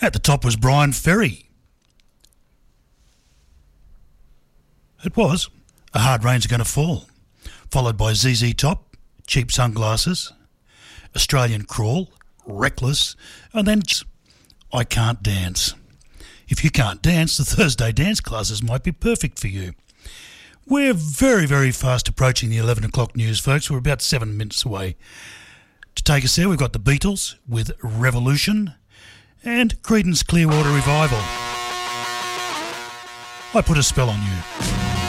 At the top was Brian Ferry. It was A Hard Rain's Gonna Fall, followed by ZZ Top, Cheap Sunglasses, Australian Crawl, Reckless, and then I Can't Dance. If you can't dance, the Thursday dance classes might be perfect for you. We're very, very fast approaching the 11 o'clock news, folks. We're about 7 minutes away. To take us there, we've got the Beatles with Revolution and Creedence Clearwater Revival. I Put a Spell on You.